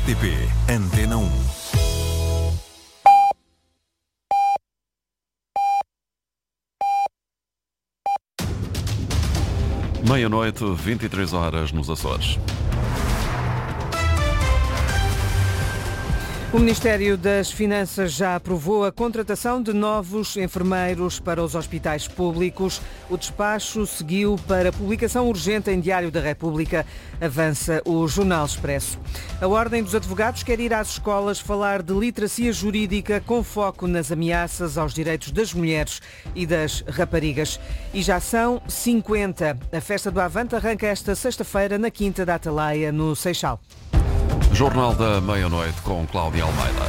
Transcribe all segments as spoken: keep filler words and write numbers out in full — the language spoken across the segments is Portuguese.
R T P Antena um. Meia-noite, vinte e três horas nos Açores. O Ministério das Finanças já aprovou a contratação de novos enfermeiros para os hospitais públicos. O despacho seguiu para publicação urgente em Diário da República, avança o Jornal Expresso. A Ordem dos Advogados quer ir às escolas falar de literacia jurídica com foco nas ameaças aos direitos das mulheres e das raparigas. E já são cinquenta. A Festa do Avante arranca esta sexta-feira na Quinta da Atalaia, no Seixal. Jornal da Meia-Noite com Cláudia Almeida.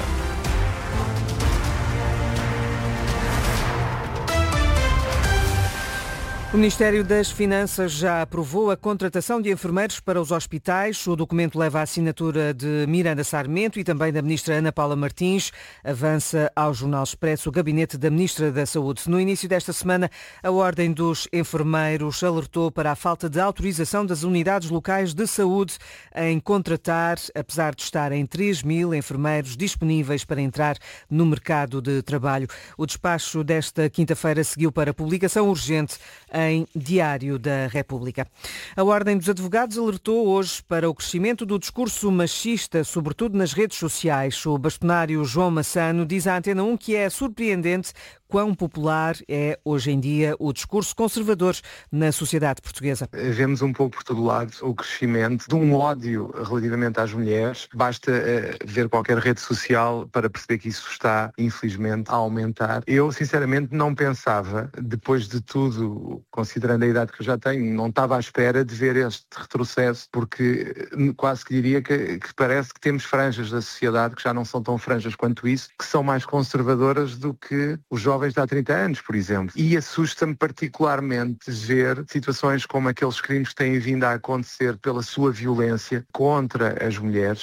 O Ministério das Finanças já aprovou a contratação de enfermeiros para os hospitais. O documento leva a assinatura de Miranda Sarmento e também da Ministra Ana Paula Martins. Avança ao Jornal Expresso o gabinete da Ministra da Saúde. No início desta semana, a Ordem dos Enfermeiros alertou para a falta de autorização das unidades locais de saúde em contratar, apesar de estarem três mil enfermeiros disponíveis para entrar no mercado de trabalho. O despacho desta quinta-feira seguiu para publicação urgente em Diário da República. A Ordem dos Advogados alertou hoje para o crescimento do discurso machista, sobretudo nas redes sociais. O bastonário João Massano diz à Antena um que é surpreendente quão popular é hoje em dia o discurso conservador na sociedade portuguesa. Vemos um pouco por todo lado o crescimento de um ódio relativamente às mulheres. Basta uh, ver qualquer rede social para perceber que isso está, infelizmente, a aumentar. Eu, sinceramente, não pensava, depois de tudo, considerando a idade que eu já tenho, não estava à espera de ver este retrocesso, porque quase que diria que, que parece que temos franjas da sociedade que já não são tão franjas quanto isso, que são mais conservadoras do que os jovens de há trinta anos, por exemplo. E assusta-me particularmente ver situações como aqueles crimes que têm vindo a acontecer pela sua violência contra as mulheres.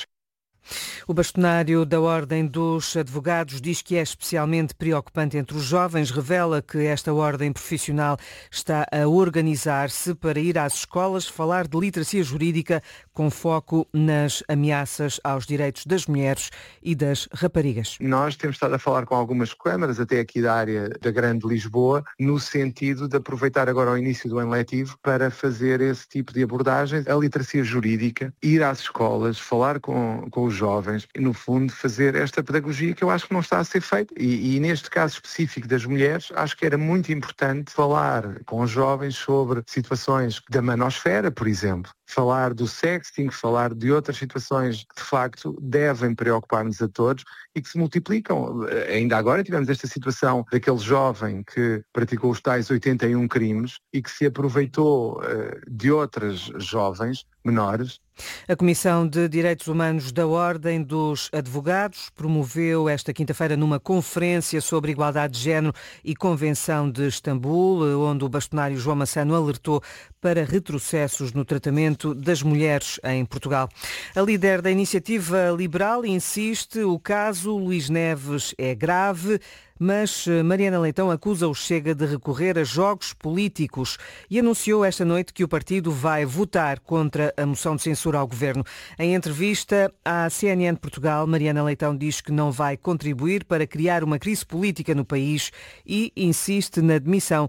O bastonário da Ordem dos Advogados diz que é especialmente preocupante entre os jovens. Revela que esta ordem profissional está a organizar-se para ir às escolas falar de literacia jurídica com foco nas ameaças aos direitos das mulheres e das raparigas. Nós temos estado a falar com algumas câmaras, até aqui da área da Grande Lisboa, no sentido de aproveitar agora o início do ano letivo para fazer esse tipo de abordagens. A literacia jurídica, ir às escolas, falar com, com os jovens e, no fundo, fazer esta pedagogia que eu acho que não está a ser feita. E, e neste caso específico das mulheres, acho que era muito importante falar com os jovens sobre situações da manosfera, por exemplo. Falar do sexting, falar de outras situações que, de facto, devem preocupar-nos a todos e que se multiplicam. Ainda agora tivemos esta situação daquele jovem que praticou os tais oitenta e um crimes e que se aproveitou uh, de outras jovens menores. A Comissão de Direitos Humanos da Ordem dos Advogados promoveu esta quinta-feira numa conferência sobre igualdade de género e Convenção de Istambul, onde o bastonário João Massano alertou para retrocessos no tratamento das mulheres em Portugal. A líder da Iniciativa Liberal insiste, o caso Luís Neves é grave, mas Mariana Leitão acusa o Chega de recorrer a jogos políticos e anunciou esta noite que o partido vai votar contra a moção de censura ao governo. Em entrevista à C N N Portugal, Mariana Leitão diz que não vai contribuir para criar uma crise política no país e insiste na demissão